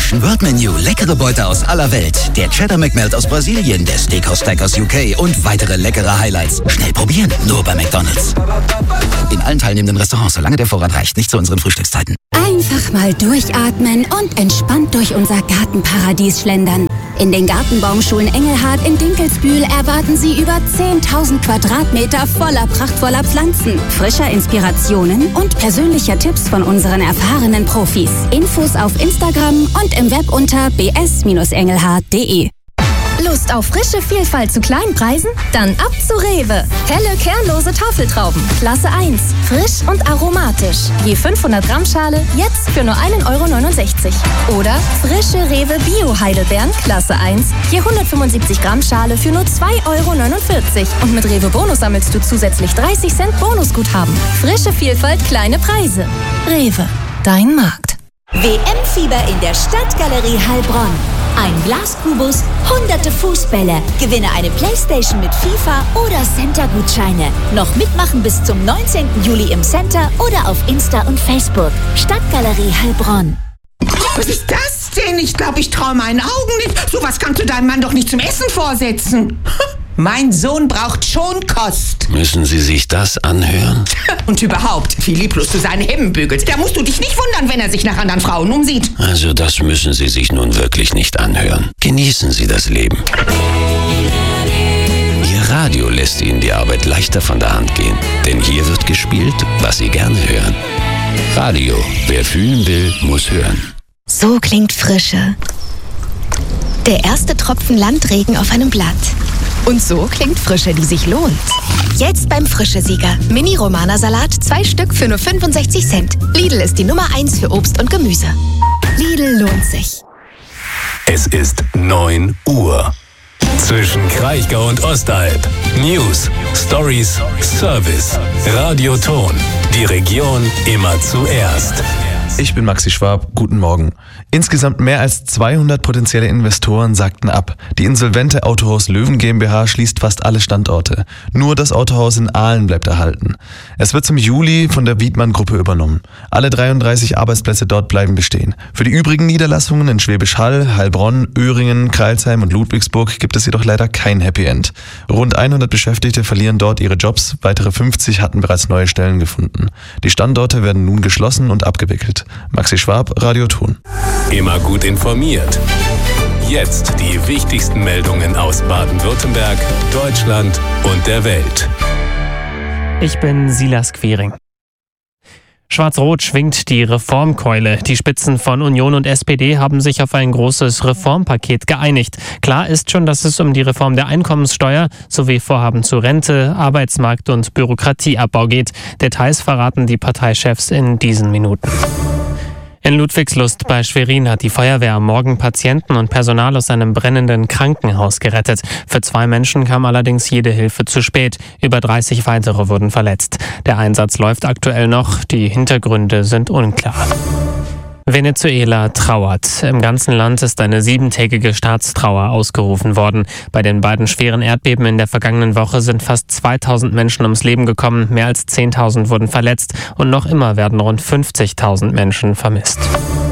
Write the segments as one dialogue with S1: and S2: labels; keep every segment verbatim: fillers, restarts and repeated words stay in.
S1: Fusion World Menu. Leckere Beute aus aller Welt. Der Cheddar McMelt aus Brasilien, der Steakhouse Stack aus U K und weitere leckere Highlights. Schnell probieren, nur bei McDonald's. In allen teilnehmenden Restaurants, solange der Vorrat reicht, nicht zu unseren Frühstückszeiten.
S2: Einfach mal durchatmen und entspannt durch unser Gartenparadies schlendern. In den Gartenbaumschulen Engelhard in Dinkelsbühl erwarten Sie über zehntausend Quadratmeter voller prachtvoller Pflanzen, frischer Inspirationen und persönlicher Tipps von unseren erfahrenen Profis. Infos auf Instagram und im Web unter b s Bindestrich engelhard punkt d e.
S3: Lust auf frische Vielfalt zu kleinen Preisen? Dann ab zu Rewe. Helle, kernlose Tafeltrauben. Klasse eins. Frisch und aromatisch. Je fünfhundert Gramm Schale, jetzt für nur ein Euro neunundsechzig. Oder frische Rewe Bio-Heidelbeeren, Klasse eins. Je hundertfünfundsiebzig Gramm Schale für nur zwei Euro neunundvierzig. Und mit Rewe Bonus sammelst du zusätzlich dreißig Cent Bonusguthaben. Frische Vielfalt, kleine Preise. Rewe, dein Markt.
S4: W M-Fieber in der Stadtgalerie Heilbronn. Ein Glaskubus, hunderte Fußbälle. Gewinne eine Playstation mit FIFA oder Center-Gutscheine. Noch mitmachen bis zum neunzehnten Juli im Center oder auf Insta und Facebook. Stadtgalerie Heilbronn.
S5: Was ist das denn? Ich glaube, ich traue meinen Augen nicht. Sowas kannst du deinem Mann doch nicht zum Essen vorsetzen. Mein Sohn braucht Schonkost.
S6: Müssen Sie sich das anhören?
S5: Und überhaupt, wie lieblos du seine Hemden bügelst. Da musst du dich nicht wundern, wenn er sich nach anderen Frauen umsieht.
S6: Also das müssen Sie sich nun wirklich nicht anhören. Genießen Sie das Leben. Ihr Radio lässt Ihnen die Arbeit leichter von der Hand gehen. Denn hier wird gespielt, was Sie gerne hören. Radio, wer fühlen will, muss hören.
S7: So klingt Frische. Der erste Tropfen Landregen auf einem Blatt. Und so klingt Frische, die sich lohnt. Jetzt beim Frische-Sieger. Mini-Romana-Salat, zwei Stück für nur fünfundsechzig Cent. Lidl ist die Nummer eins für Obst und Gemüse. Lidl lohnt sich.
S8: Es ist neun Uhr. Zwischen Kraichgau und Ostalb. News, Stories, Service. Radioton. Die Region immer zuerst.
S9: Ich bin Maxi Schwab, guten Morgen. Insgesamt mehr als zweihundert potenzielle Investoren sagten ab. Die insolvente Autohaus Löwen GmbH schließt fast alle Standorte. Nur das Autohaus in Aalen bleibt erhalten. Es wird zum Juli von der Wiedmann-Gruppe übernommen. Alle dreiunddreißig Arbeitsplätze dort bleiben bestehen. Für die übrigen Niederlassungen in Schwäbisch Hall, Heilbronn, Öhringen, Crailsheim und Ludwigsburg gibt es jedoch leider kein Happy End. Rund hundert Beschäftigte verlieren dort ihre Jobs, weitere fünfzig hatten bereits neue Stellen gefunden. Die Standorte werden nun geschlossen und abgewickelt. Maxi Schwab, Radioton.
S8: Immer gut informiert. Jetzt die wichtigsten Meldungen aus Baden-Württemberg, Deutschland und der Welt.
S10: Ich bin Silas Quering. Schwarz-Rot schwingt die Reformkeule. Die Spitzen von Union und S P D haben sich auf ein großes Reformpaket geeinigt. Klar ist schon, dass es um die Reform der Einkommenssteuer sowie Vorhaben zu Rente, Arbeitsmarkt und Bürokratieabbau geht. Details verraten die Parteichefs in diesen Minuten. In Ludwigslust bei Schwerin hat die Feuerwehr am Morgen Patienten und Personal aus einem brennenden Krankenhaus gerettet. Für zwei Menschen kam allerdings jede Hilfe zu spät. Über dreißig weitere wurden verletzt. Der Einsatz läuft aktuell noch. Die Hintergründe sind unklar. Venezuela trauert. Im ganzen Land ist eine siebentägige Staatstrauer ausgerufen worden. Bei den beiden schweren Erdbeben in der vergangenen Woche sind fast zweitausend Menschen ums Leben gekommen, mehr als zehntausend wurden verletzt und noch immer werden rund fünfzigtausend Menschen vermisst.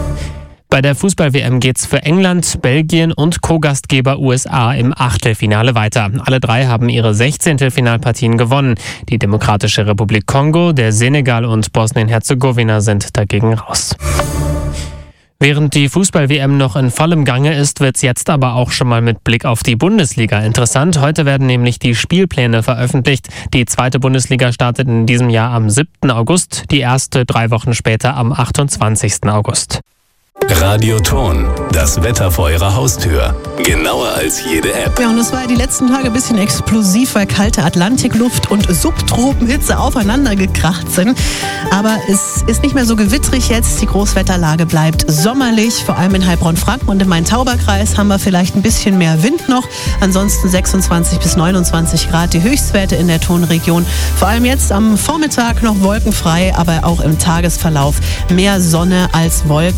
S10: Bei der Fußball-W M geht's für England, Belgien und Co-Gastgeber U S A im Achtelfinale weiter. Alle drei haben ihre Sechzehntelfinalpartien gewonnen. Die Demokratische Republik Kongo, der Senegal und Bosnien-Herzegowina sind dagegen raus. Während die Fußball-W M noch in vollem Gange ist, wird's jetzt aber auch schon mal mit Blick auf die Bundesliga interessant. Heute werden nämlich die Spielpläne veröffentlicht. Die zweite Bundesliga startet in diesem Jahr am siebten August, die erste drei Wochen später am achtundzwanzigsten August.
S8: Radioton, das Wetter vor Ihrer Haustür. Genauer als jede App.
S11: Ja, und es war die letzten Tage ein bisschen explosiv, weil kalte Atlantikluft und Subtropenhitze aufeinander gekracht sind. Aber es ist nicht mehr so gewittrig jetzt. Die Großwetterlage bleibt sommerlich. Vor allem in Heilbronn-Franken und im Main-Tauber-Kreis haben wir vielleicht ein bisschen mehr Wind noch. Ansonsten sechsundzwanzig bis neunundzwanzig Grad die Höchstwerte in der Tonregion. Vor allem jetzt am Vormittag noch wolkenfrei, aber auch im Tagesverlauf mehr Sonne als Wolken. Die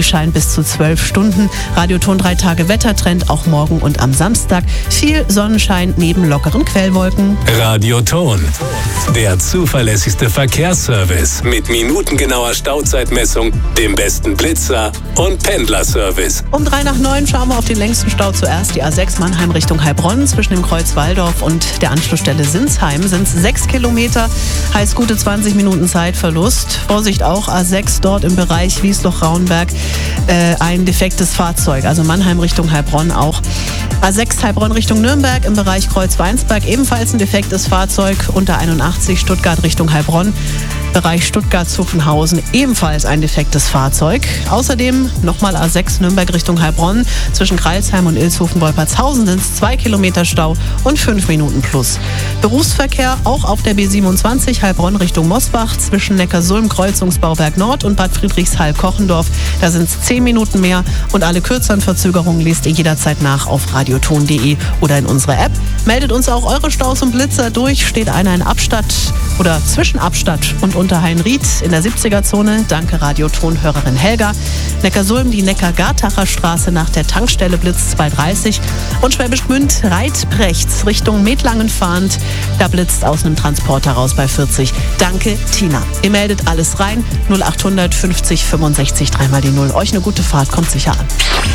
S11: die scheint bis zu zwölf Stunden. Radioton drei Tage Wettertrend, auch morgen und am Samstag. Viel Sonnenschein neben lockeren Quellwolken.
S8: Radioton, der zuverlässigste Verkehrsservice mit minutengenauer Stauzeitmessung, dem besten Blitzer und Pendlerservice.
S11: Um drei nach neun schauen wir auf den längsten Stau zuerst. Die A sechs Mannheim Richtung Heilbronn zwischen dem Kreuz Walldorf und der Anschlussstelle Sinsheim sind es sechs Kilometer, heißt gute zwanzig Minuten Zeitverlust. Vorsicht auch, A sechs dort im Bereich Wiesloch-Raunberg äh, ein defektes Fahrzeug, also Mannheim Richtung Heilbronn auch. A sechs Heilbronn Richtung Nürnberg im Bereich Kreuz-Weinsberg ebenfalls ein defektes Fahrzeug, unter einundachtzig Stuttgart Richtung Heilbronn. Bereich Stuttgart-Zuffenhausen ebenfalls ein defektes Fahrzeug. Außerdem nochmal A sechs Nürnberg Richtung Heilbronn. Zwischen Kreilsheim und Ilshofen-Wolpertshausen sind es zwei Kilometer Stau und fünf Minuten plus. Berufsverkehr auch auf der B siebenundzwanzig Heilbronn Richtung Mosbach zwischen Neckarsulm, Kreuzungsbauwerk Nord und Bad Friedrichshall-Kochendorf. Da sind es zehn Minuten mehr und alle kürzeren Verzögerungen lest ihr jederzeit nach auf radioton punkt de oder in unserer App. Meldet uns auch eure Staus und Blitzer durch. Steht einer in Abstatt oder zwischen Abstatt und Unterhainried in der siebziger-Zone. Danke Radioton-Hörerin Helga. Neckarsulm, die Neckar-Gartacher Straße nach der Tankstelle Blitz zweihundertdreißig. Und Schwäbisch Gmünd, Reitprechts Richtung Metlangen fahrend. Da blitzt aus einem Transporter raus bei vierzig. Danke Tina. Ihr meldet alles rein. null achthundert fünfzig fünfundsechzig dreimal die null. Euch eine gute Fahrt, kommt sicher an.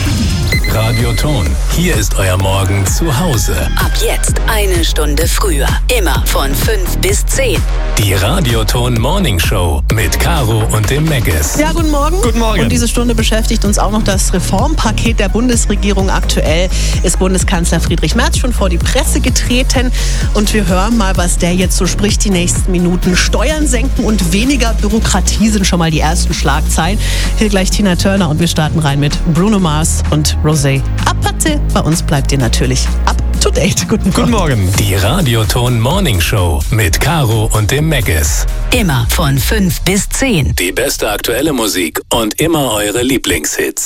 S8: Radioton, hier ist euer Morgen zu Hause.
S4: Ab jetzt eine Stunde früher. Immer von fünf bis zehn.
S8: Die Radioton Morning Show mit Caro und dem Megges.
S11: Ja, guten Morgen.
S9: Guten Morgen.
S11: Und diese Stunde beschäftigt uns auch noch das Reformpaket der Bundesregierung. Aktuell ist Bundeskanzler Friedrich Merz schon vor die Presse getreten. Und wir hören mal, was der jetzt so spricht die nächsten Minuten. Steuern senken und weniger Bürokratie sind schon mal die ersten Schlagzeilen. Hier gleich Tina Turner und wir starten rein mit Bruno Mars und Rosé. Aparte, bei uns bleibt ihr natürlich up to date. Guten Morgen.
S9: Guten Morgen.
S8: Die Radioton Morning Show mit Caro und dem Megges.
S4: Immer von fünf bis zehn.
S8: Die beste aktuelle Musik und immer eure Lieblingshits.